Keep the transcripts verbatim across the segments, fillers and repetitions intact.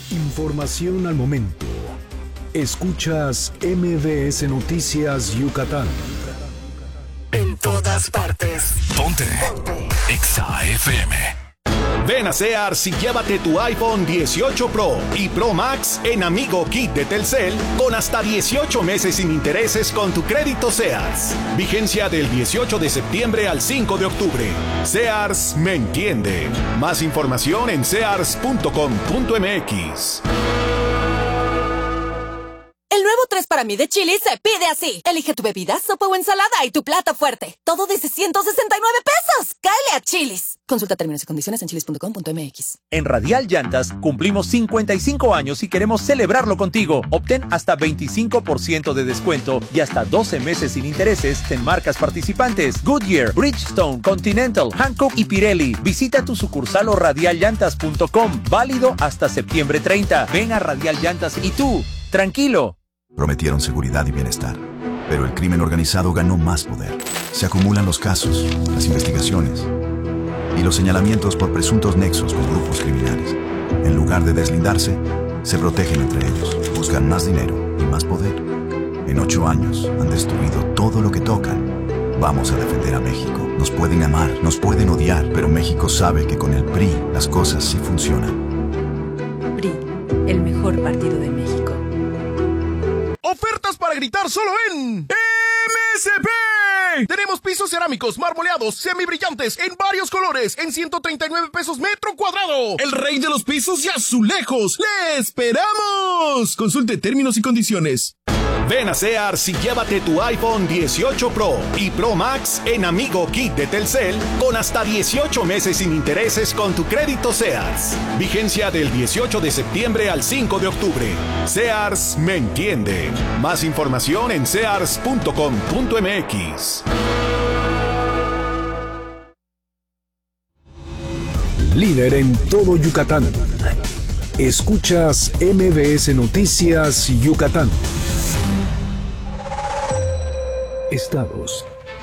Información al momento. Escuchas M V S Noticias Yucatán. En todas partes. Ponte. Ponte. Exa F M. Ven a Sears y llévate tu iPhone dieciocho Pro y Pro Max en Amigo Kit de Telcel con hasta dieciocho meses sin intereses con tu crédito Sears. Vigencia del dieciocho de septiembre al cinco de octubre. Sears me entiende. Más información en sears punto com punto m x. El nuevo tres para mí de Chili's se pide así. Elige tu bebida, sopa o ensalada y tu plato fuerte. Todo desde ciento sesenta y nueve pesos. ¡Cáele a Chili's! Consulta términos y condiciones en chilis punto com punto m x. En Radial Llantas cumplimos cincuenta y cinco años y queremos celebrarlo contigo. Obtén hasta veinticinco por ciento de descuento y hasta doce meses sin intereses en marcas participantes: Goodyear, Bridgestone, Continental, Hankook y Pirelli. Visita tu sucursal o radial llantas punto com. Válido hasta septiembre treinta. Ven a Radial Llantas y tú, tranquilo. Prometieron seguridad y bienestar, pero el crimen organizado ganó más poder. Se acumulan los casos, las investigaciones y los señalamientos por presuntos nexos con grupos criminales. En lugar de deslindarse, se protegen entre ellos, buscan más dinero y más poder. En ocho años han destruido todo lo que tocan. Vamos a defender a México. Nos pueden amar, nos pueden odiar, pero México sabe que con el P R I las cosas sí funcionan. P R I, el mejor partido de México. Ofertas para gritar solo en M S P. Tenemos pisos cerámicos, marmoleados, semibrillantes, en varios colores, en ciento treinta y nueve pesos metro cuadrado. El rey de los pisos y azulejos. ¡Le esperamos! Consulte términos y condiciones. Ven a Sears y llévate tu iPhone dieciocho Pro y Pro Max en Amigo Kit de Telcel con hasta dieciocho meses sin intereses con tu crédito Sears. Vigencia del dieciocho de septiembre al cinco de octubre. Sears me entiende. Más información en sears punto com punto m x. Líder en todo Yucatán. Escuchas M V S Noticias Yucatán. Estados.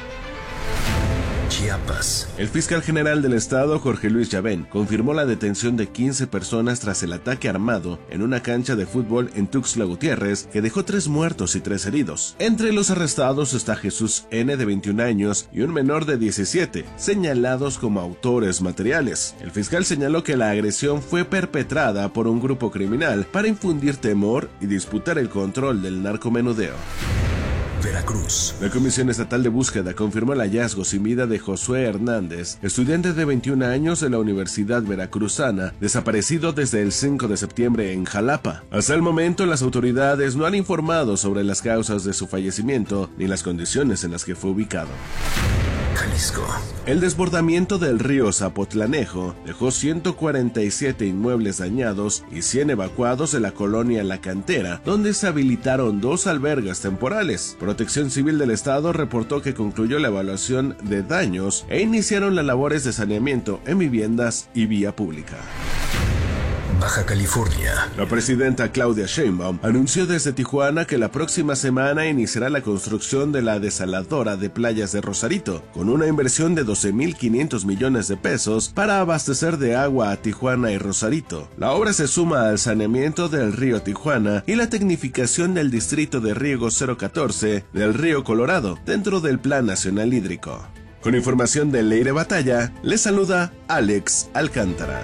Chiapas. El fiscal general del estado, Jorge Luis Llavén, confirmó la detención de quince personas tras el ataque armado en una cancha de fútbol en Tuxtla Gutiérrez que dejó tres muertos y tres heridos. Entre los arrestados está Jesús N, de veintiún años, y un menor de diecisiete, señalados como autores materiales. El fiscal señaló que la agresión fue perpetrada por un grupo criminal para infundir temor y disputar el control del narcomenudeo. Veracruz. La Comisión Estatal de Búsqueda confirmó el hallazgo sin vida de Josué Hernández, estudiante de veintiún años de la Universidad Veracruzana, desaparecido desde el cinco de septiembre en Jalapa. Hasta el momento, las autoridades no han informado sobre las causas de su fallecimiento ni las condiciones en las que fue ubicado. Jalisco. El desbordamiento del río Zapotlanejo dejó ciento cuarenta y siete inmuebles dañados y cien evacuados de la colonia La Cantera, donde se habilitaron dos albergas temporales. Protección Civil del Estado reportó que concluyó la evaluación de daños e iniciaron las labores de saneamiento en viviendas y vía pública. Baja California. La presidenta Claudia Sheinbaum anunció desde Tijuana que la próxima semana iniciará la construcción de la desaladora de playas de Rosarito, con una inversión de doce mil quinientos millones de pesos para abastecer de agua a Tijuana y Rosarito. La obra se suma al saneamiento del río Tijuana y la tecnificación del distrito de riego cero catorce del río Colorado, dentro del Plan Nacional Hídrico. Con información de Leire Batalla, les saluda Alex Alcántara.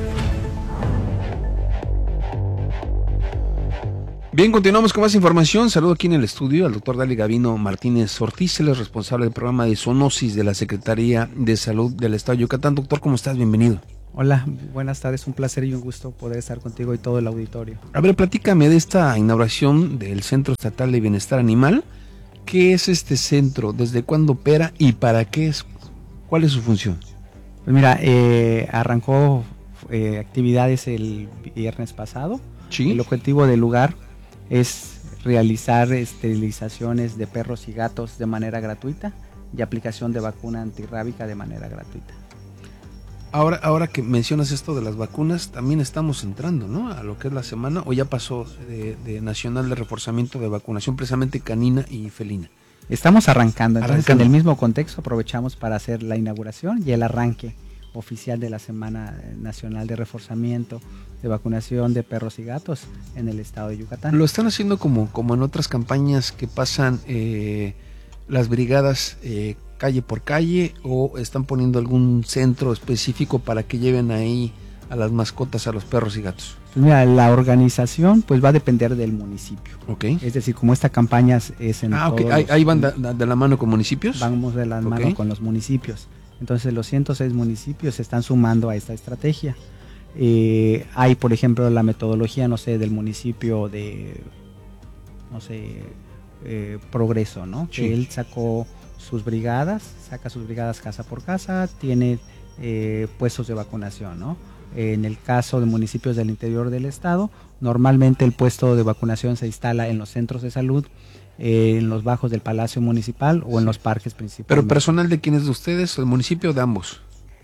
Bien, continuamos con más información. Saludo aquí en el estudio al doctor Dali Gavino Martínez Ortiz, él es responsable del programa de zoonosis de la Secretaría de Salud del Estado de Yucatán. Doctor, ¿cómo estás? Bienvenido. Hola, buenas tardes, un placer y un gusto poder estar contigo y todo el auditorio. A ver, platícame de esta inauguración del Centro Estatal de Bienestar Animal. ¿Qué es este centro? ¿Desde cuándo opera y para qué es? ¿Cuál es su función? Pues mira, eh, arrancó eh, actividades el viernes pasado. ¿Sí? El objetivo del lugar es realizar esterilizaciones de perros y gatos de manera gratuita y aplicación de vacuna antirrábica de manera gratuita. Ahora, ahora que mencionas esto de las vacunas, también estamos entrando, ¿no?, a lo que es la semana, o ya pasó de, de Nacional de Reforzamiento de Vacunación, precisamente canina y felina. Estamos arrancando, entonces Arrancando. en el mismo contexto aprovechamos para hacer la inauguración y el arranque oficial de la Semana Nacional de Reforzamiento de vacunación de perros y gatos en el estado de Yucatán. Lo están haciendo como, como en otras campañas que pasan eh, las brigadas eh, calle por calle, o están poniendo algún centro específico para que lleven ahí a las mascotas, a los perros y gatos. Pues mira, la organización pues va a depender del municipio. Okay. Es decir, como esta campaña es en ah, todos okay. ahí, los, ahí van de, de la mano con municipios. Vamos de la okay. mano con los municipios. Entonces los ciento seis municipios se están sumando a esta estrategia. Eh, hay, por ejemplo, la metodología, no sé, del municipio de, no sé, eh, Progreso, ¿no? Sí. Que él sacó sus brigadas, saca sus brigadas casa por casa, tiene eh, puestos de vacunación, ¿no? En el caso de municipios del interior del estado, normalmente el puesto de vacunación se instala en los centros de salud, eh, en los bajos del Palacio Municipal o sí. en los parques principales. ¿Pero personal de quién es de ustedes, el municipio, de ambos?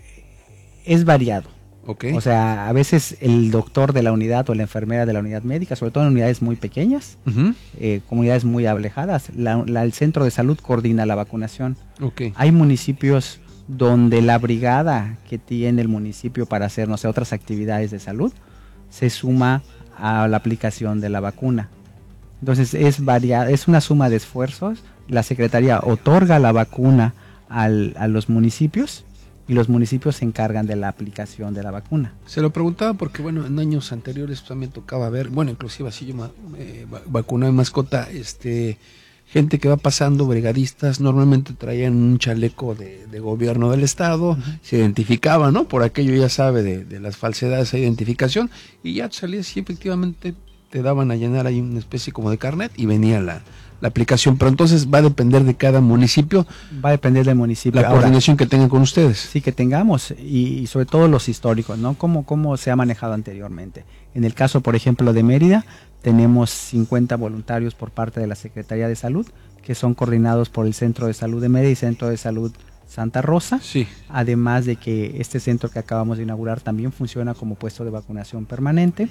Es variado. Okay. O sea, a veces el doctor de la unidad o la enfermera de la unidad médica, sobre todo en unidades muy pequeñas, uh-huh. eh, comunidades muy alejadas, la, la, el centro de salud coordina la vacunación. Okay. Hay municipios donde la brigada que tiene el municipio para hacer, no sé, otras actividades de salud, se suma a la aplicación de la vacuna. Entonces es variada, es una suma de esfuerzos. La Secretaría otorga la vacuna al, a los municipios, y los municipios se encargan de la aplicación de la vacuna. Se lo preguntaba porque, bueno, en años anteriores también tocaba ver, bueno, inclusive así yo eh, vacunaba en mascota, este, gente que va pasando, brigadistas, normalmente traían un chaleco de, de gobierno del estado, uh-huh. se identificaba, ¿no? Por aquello, ya sabe, de, de las falsedades de identificación, y ya salías y efectivamente te daban a llenar ahí una especie como de carnet y venía la... la aplicación, pero entonces va a depender de cada municipio. Va a depender del municipio. La coordinación Ahora, que tengan con ustedes. Sí, que tengamos, y, y sobre todo los históricos, ¿no? Cómo, cómo se ha manejado anteriormente. En el caso, por ejemplo, de Mérida, tenemos cincuenta voluntarios por parte de la Secretaría de Salud, que son coordinados por el Centro de Salud de Mérida y Centro de Salud Santa Rosa. Sí. Además de que este centro que acabamos de inaugurar también funciona como puesto de vacunación permanente.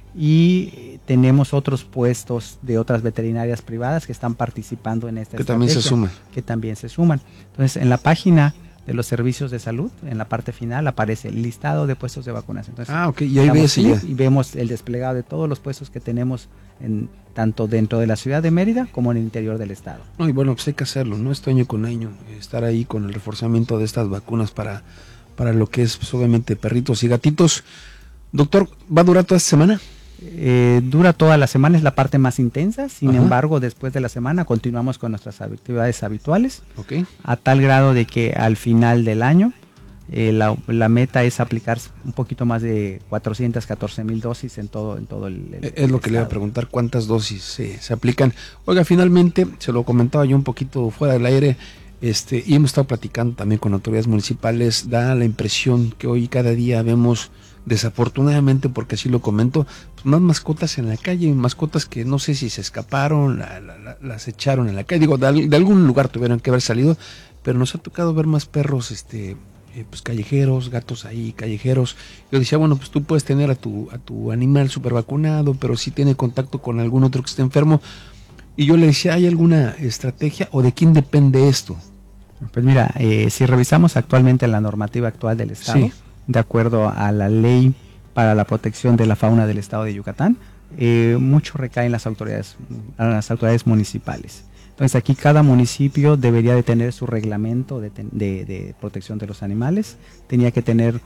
Y tenemos otros puestos de otras veterinarias privadas que están participando en esta que también se suman que también se suman. Entonces, en la página de los servicios de salud, en la parte final aparece el listado de puestos de vacunación. Entonces, ah, ok, y ahí ves y vemos el desplegado de todos los puestos que tenemos en, tanto dentro de la ciudad de Mérida como en el interior del estado. No, y bueno, pues hay que hacerlo, ¿no? Este año con año, estar ahí con el reforzamiento de estas vacunas para, para lo que es, pues, obviamente, perritos y gatitos. Doctor, ¿va a durar toda esta semana? Eh, dura toda la semana, es la parte más intensa. Sin Ajá. embargo, después de la semana continuamos con nuestras actividades habituales, okay. a tal grado de que al final del año eh, la, la meta es aplicar un poquito más de cuatrocientas catorce mil dosis en todo, en todo el, el es el lo que le iba a preguntar, cuántas dosis se, se aplican. Oiga, finalmente, se lo comentaba yo un poquito fuera del aire, este, y hemos estado platicando también con autoridades municipales. Da la impresión que hoy cada día vemos, desafortunadamente, porque así lo comento, pues más mascotas en la calle, mascotas que no sé si se escaparon, la, la, la, las echaron en la calle, digo, de, de algún lugar tuvieron que haber salido, pero nos ha tocado ver más perros, este, eh, pues callejeros, gatos ahí, callejeros. Yo decía, bueno, pues tú puedes tener a tu, a tu animal super vacunado, pero si tiene contacto con algún otro que esté enfermo. Y yo le decía, ¿hay alguna estrategia o de quién depende esto? Pues mira, eh, si revisamos actualmente la normativa actual del estado, sí. de acuerdo a la ley para la protección de la fauna del estado de Yucatán, eh, mucho recae en las autoridades, en las autoridades municipales. Entonces aquí cada municipio debería de tener su reglamento de, de, de protección de los animales, tenía que tener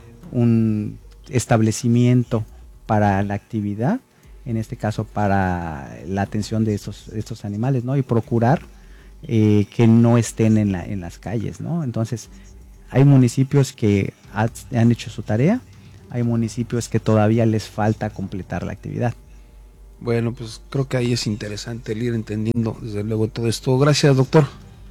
un establecimiento para la actividad, en este caso para la atención de estos, estos animales, ¿no? Y procurar eh, que no estén en, la, en las calles, ¿no? Entonces, hay municipios que ha, han hecho su tarea, hay municipios que todavía les falta completar la actividad. Bueno, pues creo que ahí es interesante el ir entendiendo desde luego todo esto. Gracias, doctor.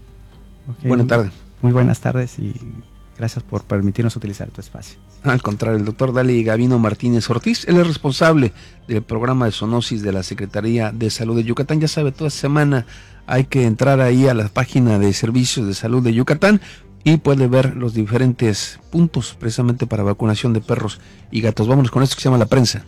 Okay. Buenas tardes. Muy buenas tardes y gracias por permitirnos utilizar tu espacio. Al contrario, el doctor Dali Gavino Martínez Ortiz, él es responsable del programa de zoonosis de la Secretaría de Salud de Yucatán. Ya sabe, toda semana hay que entrar ahí a la página de Servicios de Salud de Yucatán y puede ver los diferentes puntos precisamente para vacunación de perros y gatos. Vámonos con esto que se llama La Prensa.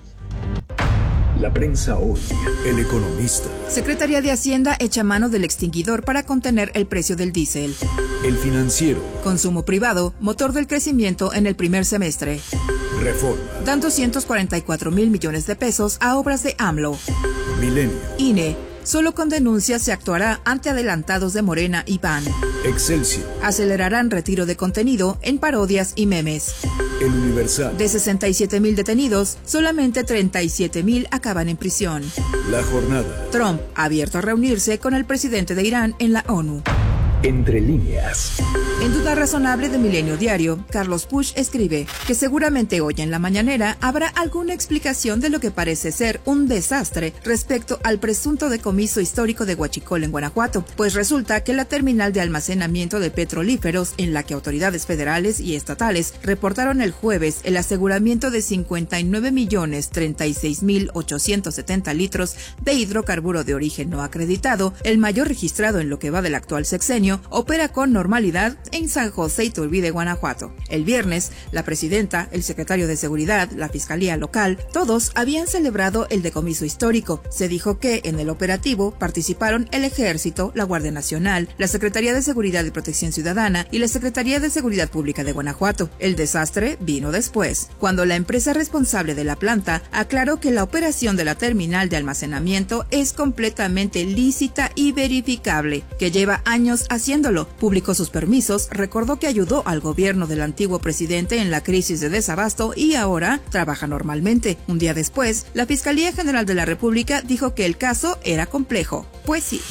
La prensa hoy, El Economista. Secretaría de Hacienda echa mano del extinguidor para contener el precio del diésel. El Financiero. Consumo privado, motor del crecimiento en el primer semestre. Reforma. Dan doscientos cuarenta y cuatro mil millones de pesos a obras de AMLO. Milenio. I N E. Solo con denuncias se actuará ante adelantados de Morena y P A N. Excelsior. Acelerarán retiro de contenido en parodias y memes. El Universal. De sesenta y siete mil detenidos, solamente treinta y siete mil acaban en prisión. La Jornada. Trump abierto a reunirse con el presidente de Irán en la ONU. Entre líneas. En Duda Razonable de Milenio Diario, Carlos Puch escribe que seguramente hoy en la mañanera habrá alguna explicación de lo que parece ser un desastre respecto al presunto decomiso histórico de Huachicol en Guanajuato, pues resulta que la terminal de almacenamiento de petrolíferos en la que autoridades federales y estatales reportaron el jueves el aseguramiento de cincuenta y nueve millones treinta y seis mil ochocientos setenta litros de hidrocarburo de origen no acreditado, el mayor registrado en lo que va del actual sexenio, opera con normalidad en San José Iturbide, Guanajuato. El viernes, la presidenta, el secretario de Seguridad, la Fiscalía Local, todos habían celebrado el decomiso histórico. Se dijo que en el operativo participaron el Ejército, la Guardia Nacional, la Secretaría de Seguridad y Protección Ciudadana y la Secretaría de Seguridad Pública de Guanajuato. El desastre vino después, cuando la empresa responsable de la planta aclaró que la operación de la terminal de almacenamiento es completamente lícita y verificable, que lleva años haciéndolo, publicó sus permisos, recordó que ayudó al gobierno del antiguo presidente en la crisis de desabasto y ahora trabaja normalmente. Un día después, la Fiscalía General de la República dijo que el caso era complejo. Pues sí.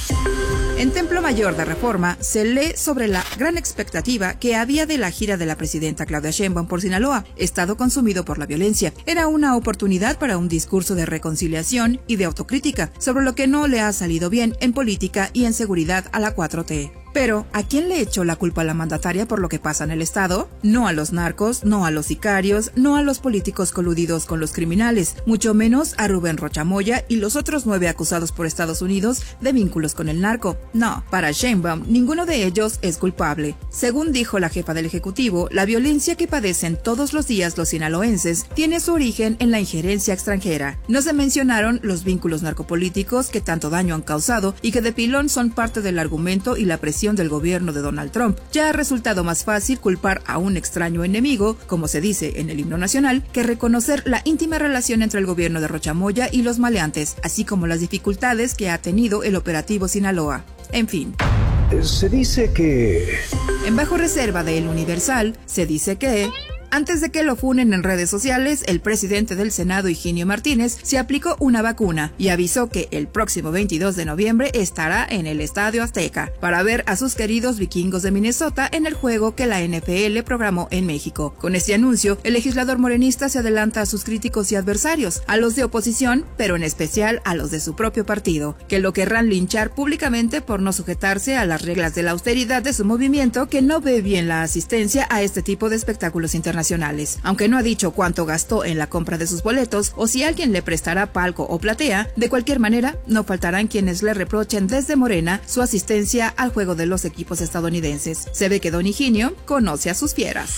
En Templo Mayor de Reforma se lee sobre la gran expectativa que había de la gira de la presidenta Claudia Sheinbaum por Sinaloa, estado consumido por la violencia. Era una oportunidad para un discurso de reconciliación y de autocrítica sobre lo que no le ha salido bien en política y en seguridad a la cuatro T. Pero, ¿a quién le echó la culpa a la mandataria por lo que pasa en el estado? No a los narcos, no a los sicarios, no a los políticos coludidos con los criminales, mucho menos a Rubén Rocha Moya y los otros nueve acusados por Estados Unidos de vínculos con el narco. No, para Sheinbaum, ninguno de ellos es culpable. Según dijo la jefa del Ejecutivo, la violencia que padecen todos los días los sinaloenses tiene su origen en la injerencia extranjera. No se mencionaron los vínculos narcopolíticos que tanto daño han causado y que de pilón son parte del argumento y la presión del gobierno de Donald Trump. Ya ha resultado más fácil culpar a un extraño enemigo, como se dice en el himno nacional, que reconocer la íntima relación entre el gobierno de Rocha Moya y los maleantes, así como las dificultades que ha tenido el operativo Sinaloa. En fin. Se dice que... En Bajo Reserva de El Universal, se dice que... Antes de que lo funen en redes sociales, el presidente del Senado, Higinio Martínez, se aplicó una vacuna y avisó que el próximo veintidós de noviembre estará en el Estadio Azteca para ver a sus queridos vikingos de Minnesota en el juego que la N F L programó en México. Con este anuncio, el legislador morenista se adelanta a sus críticos y adversarios, a los de oposición, pero en especial a los de su propio partido, que lo querrán linchar públicamente por no sujetarse a las reglas de la austeridad de su movimiento, que no ve bien la asistencia a este tipo de espectáculos internacionales. Aunque no ha dicho cuánto gastó en la compra de sus boletos o si alguien le prestará palco o platea, de cualquier manera, no faltarán quienes le reprochen desde Morena su asistencia al juego de los equipos estadounidenses. Se ve que don Higinio conoce a sus fieras.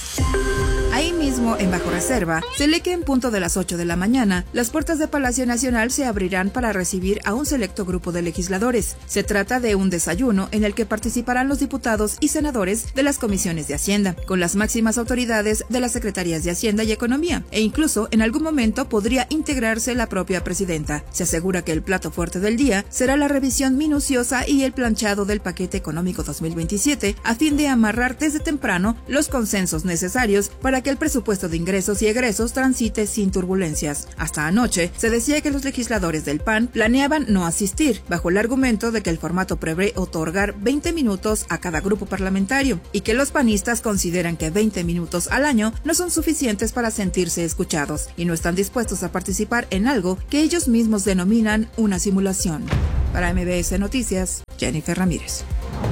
Ahí mismo, en Bajo Reserva, se lee que en punto de las ocho de la mañana, las puertas de Palacio Nacional se abrirán para recibir a un selecto grupo de legisladores. Se trata de un desayuno en el que participarán los diputados y senadores de las comisiones de Hacienda, con las máximas autoridades de las secretarías de Hacienda y Economía, e incluso en algún momento podría integrarse la propia presidenta. Se asegura que el plato fuerte del día será la revisión minuciosa y el planchado del paquete económico dos mil veintisiete, a fin de amarrar desde temprano los consensos necesarios para que el presupuesto de ingresos y egresos transite sin turbulencias. Hasta anoche, se decía que los legisladores del P A N planeaban no asistir, bajo el argumento de que el formato prevé otorgar veinte minutos a cada grupo parlamentario, y que los panistas consideran que veinte minutos al año no son suficientes para sentirse escuchados, y no están dispuestos a participar en algo que ellos mismos denominan una simulación. Para M B S Noticias, Jennifer Ramírez.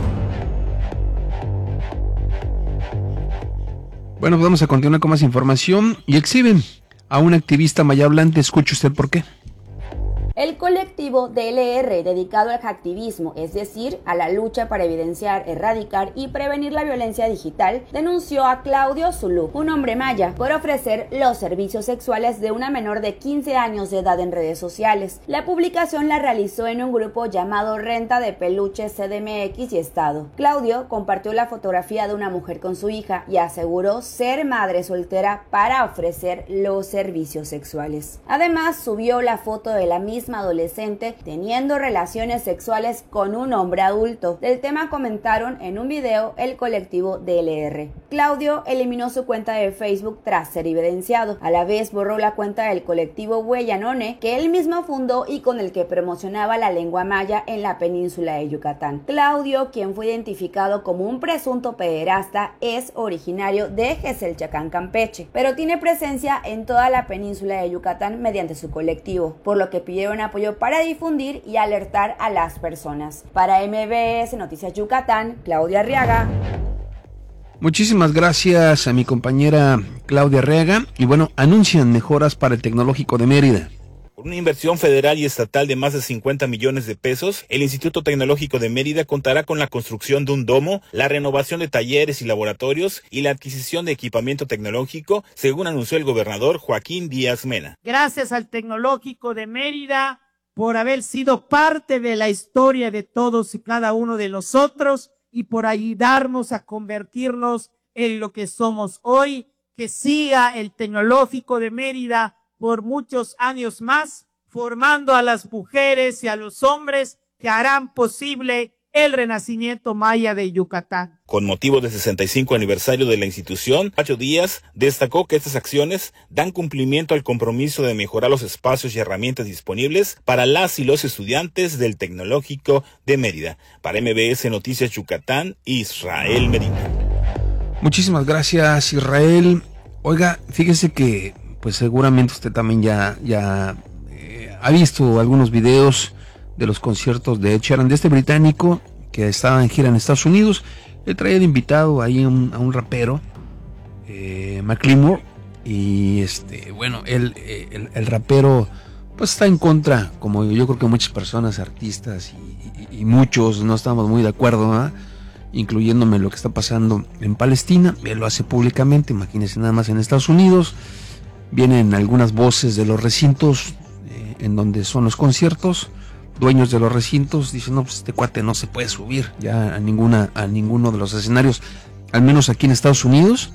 Bueno, pues vamos a continuar con más información y exhiben a un activista maya hablante. Escuche usted por qué. El colectivo D L R, dedicado al hacktivismo, es decir, a la lucha para evidenciar, erradicar y prevenir la violencia digital, denunció a Claudio Zulú, un hombre maya, por ofrecer los servicios sexuales de una menor de quince años de edad en redes sociales. La publicación la realizó en un grupo llamado Renta de Peluches C D M X y Estado. Claudio compartió la fotografía de una mujer con su hija y aseguró ser madre soltera para ofrecer los servicios sexuales. Además, subió la foto de la misma adolescente teniendo relaciones sexuales con un hombre adulto. Del tema comentaron en un video el colectivo D L R. Claudio eliminó su cuenta de Facebook tras ser evidenciado. A la vez borró la cuenta del colectivo Huellanone, que él mismo fundó y con el que promocionaba la lengua maya en la península de Yucatán. Claudio, quien fue identificado como un presunto pederasta, es originario de Geselchacán, Campeche, pero tiene presencia en toda la península de Yucatán mediante su colectivo, por lo que pidieron apoyo para difundir y alertar a las personas. Para M B S Noticias Yucatán, Claudia Arriaga. Muchísimas gracias a mi compañera Claudia Arriaga. Y bueno, anuncian mejoras para el Tecnológico de Mérida. Con una inversión federal y estatal de más de cincuenta millones de pesos, el Instituto Tecnológico de Mérida contará con la construcción de un domo, la renovación de talleres y laboratorios y la adquisición de equipamiento tecnológico, según anunció el gobernador Joaquín Díaz Mena. Gracias al Tecnológico de Mérida por haber sido parte de la historia de todos y cada uno de nosotros y por ayudarnos a convertirnos en lo que somos hoy. Que siga el Tecnológico de Mérida por muchos años más, formando a las mujeres y a los hombres que harán posible el renacimiento maya de Yucatán. Con motivo del sesenta y cinco aniversario de la institución, Pacho Díaz destacó que estas acciones dan cumplimiento al compromiso de mejorar los espacios y herramientas disponibles para las y los estudiantes del Tecnológico de Mérida. Para M B S Noticias Yucatán, Israel Medina. Muchísimas gracias, Israel. Oiga, fíjese que pues seguramente usted también ya, ya eh, ha visto algunos videos de los conciertos de Ed Sheeran, de este británico que estaba en gira en Estados Unidos. Le traía de invitado ahí un, a un rapero, eh, Macklemore, y este, bueno, él, eh, el, el rapero pues está en contra, como yo creo que muchas personas, artistas y, y, y muchos no estamos muy de acuerdo, ¿eh? Incluyéndome lo que está pasando en Palestina. Él lo hace públicamente, imagínense nada más en Estados Unidos. Vienen algunas voces de los recintos eh, en donde son los conciertos, dueños de los recintos dicen, no, pues este cuate no se puede subir ya a ninguna a ninguno de los escenarios, al menos aquí en Estados Unidos.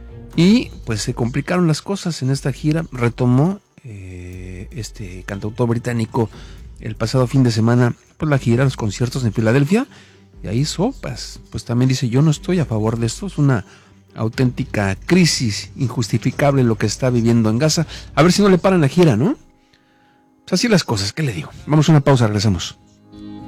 Y pues se complicaron las cosas en esta gira. Retomó eh, este cantautor británico el pasado fin de semana pues la gira, los conciertos en Filadelfia, y ahí sopas, pues también dice, yo no estoy a favor de esto, es una auténtica crisis injustificable lo que está viviendo en Gaza. A ver si no le paran la gira, ¿no? Pues así las cosas, ¿qué le digo? Vamos a una pausa, regresamos.